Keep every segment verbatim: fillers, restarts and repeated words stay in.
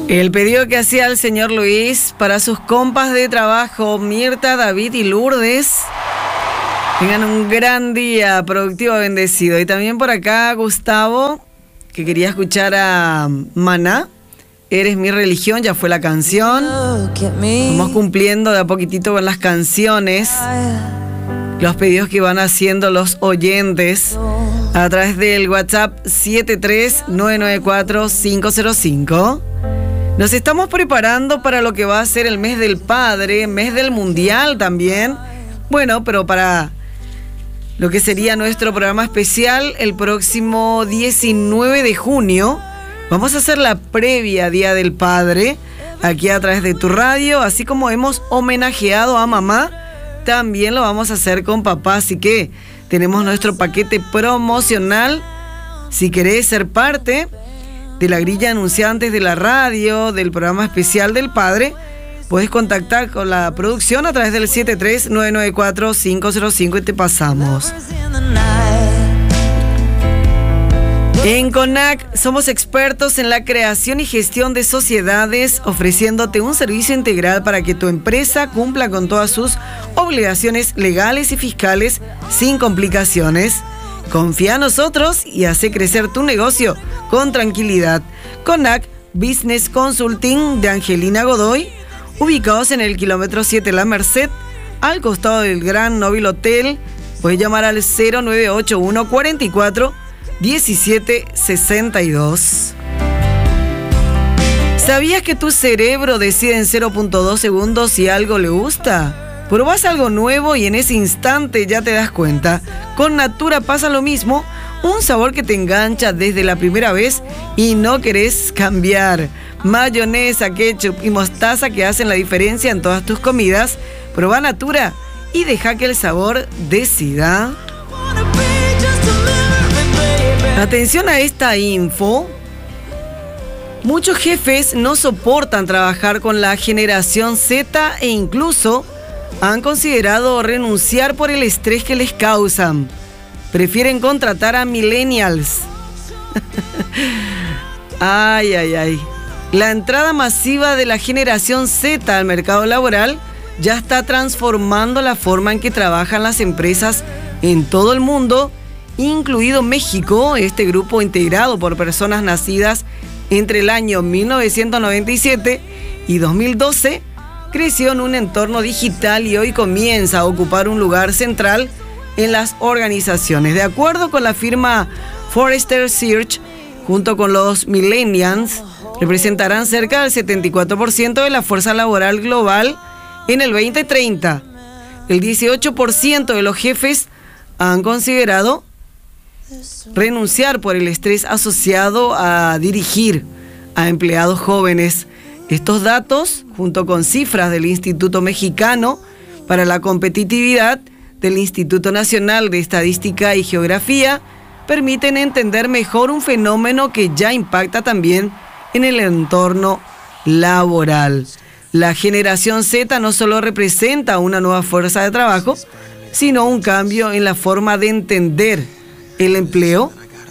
El pedido que hacía el señor Luis para sus compas de trabajo, Mirta, David y Lourdes. Tengan un gran día, productivo, bendecido. Y también por acá Gustavo, que quería escuchar a Maná. Eres mi religión, ya fue la canción. Vamos cumpliendo de a poquitito con las canciones, los pedidos que van haciendo los oyentes a través del WhatsApp siete tres nueve nueve cuatro cinco cero cinco. Nos estamos preparando para lo que va a ser el mes del padre, mes del mundial también. Bueno, pero para lo que sería nuestro programa especial el próximo diecinueve de junio, vamos a hacer la previa Día del Padre aquí a través de tu radio. Así como hemos homenajeado a mamá, también lo vamos a hacer con papá. Así que tenemos nuestro paquete promocional. Si querés ser parte de la grilla de anunciantes de la radio, del programa especial del padre, puedes contactar con la producción a través del siete tres nueve nueve cuatro cinco cero cinco y te pasamos. En CONAC somos expertos en la creación y gestión de sociedades, ofreciéndote un servicio integral para que tu empresa cumpla con todas sus obligaciones legales y fiscales sin complicaciones. Confía en nosotros y hace crecer tu negocio con tranquilidad. CONAC Business Consulting de Angelina Godoy, ubicados en el kilómetro siete La Merced, al costado del Gran Nobil Hotel. Puedes llamar al cero nueve ocho uno cuatro cuatro diecisiete sesenta y dos. ¿Sabías que tu cerebro decide en cero punto dos segundos si algo le gusta? Probás algo nuevo y en ese instante ya te das cuenta. Con Natura pasa lo mismo, un sabor que te engancha desde la primera vez y no querés cambiar. Mayonesa, ketchup y mostaza que hacen la diferencia en todas tus comidas. Probá Natura y deja que el sabor decida. Atención a esta info. Muchos jefes no soportan trabajar con la generación Z e incluso han considerado renunciar por el estrés que les causan. Prefieren contratar a millennials. Ay, ay, ay. La entrada masiva de la generación Z al mercado laboral ya está transformando la forma en que trabajan las empresas en todo el mundo, incluido México. Este grupo, integrado por personas nacidas entre el año mil novecientos noventa y siete y dos mil doce, creció en un entorno digital y hoy comienza a ocupar un lugar central en las organizaciones. De acuerdo con la firma Forrester Research, junto con los millennials, representarán cerca del setenta y cuatro por ciento de la fuerza laboral global en el veinte treinta. El dieciocho por ciento de los jefes han considerado renunciar por el estrés asociado a dirigir a empleados jóvenes. Estos datos, junto con cifras del Instituto Mexicano para la Competitividad, del Instituto Nacional de Estadística y Geografía, permiten entender mejor un fenómeno que ya impacta también en el entorno laboral. La generación Z no solo representa una nueva fuerza de trabajo, sino un cambio en la forma de entender el empleo,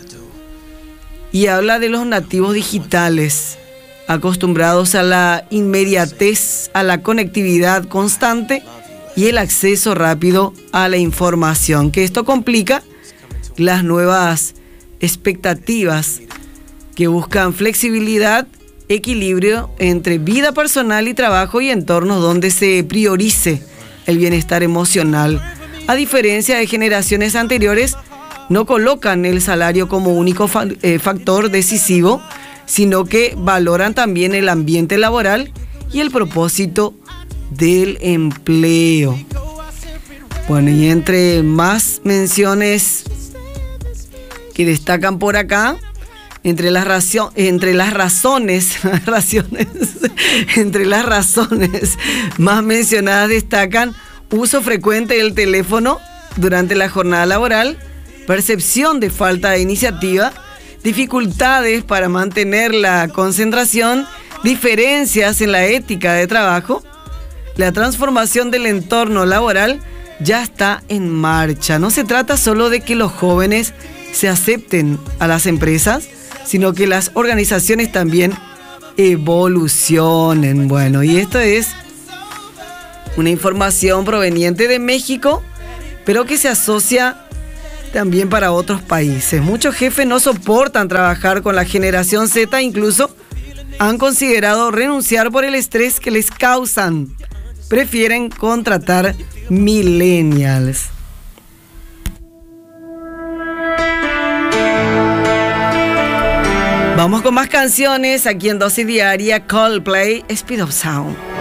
y habla de los nativos digitales, acostumbrados a la inmediatez, a la conectividad constante y el acceso rápido a la información, que esto complica las nuevas expectativas que buscan flexibilidad, equilibrio entre vida personal y trabajo y entornos donde se priorice el bienestar emocional. A diferencia de generaciones anteriores, no colocan el salario como único fa- eh, factor decisivo, sino que valoran también el ambiente laboral y el propósito del empleo. Bueno, y entre más menciones que destacan por acá, entre las, racio- entre las razones, razones entre las razones más mencionadas destacan uso frecuente del teléfono durante la jornada laboral, percepción de falta de iniciativa, dificultades para mantener la concentración, diferencias en la ética de trabajo. La transformación del entorno laboral ya está en marcha. No se trata solo de que los jóvenes se acepten a las empresas, sino que las organizaciones también evolucionen. Bueno, y esto es una información proveniente de México, pero que se asocia también para otros países. Muchos jefes no soportan trabajar con la generación Z, incluso han considerado renunciar por el estrés que les causan. Prefieren contratar millennials. Vamos con más canciones aquí en Dosis Diaria. Coldplay, Speed of Sound.